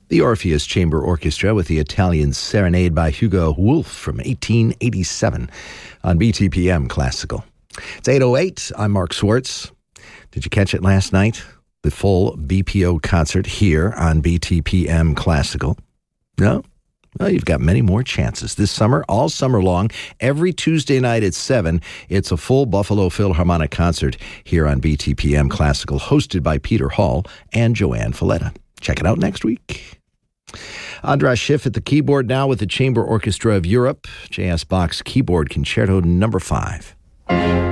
The Orpheus Chamber Orchestra with the Italian Serenade by Hugo Wolf from 1887 on BTPM Classical. It's 8:08. I'm Mark Swartz. Did you catch it last night? The full BPO concert here on BTPM Classical. No? Well, you've got many more chances. This summer, all summer long, every Tuesday night at 7, it's a full Buffalo Philharmonic concert here on BTPM Classical, hosted by Peter Hall and Joanne Falletta. Check it out next week. Andras Schiff at the keyboard now with the Chamber Orchestra of Europe, J.S. Bach's Keyboard Concerto No. 5.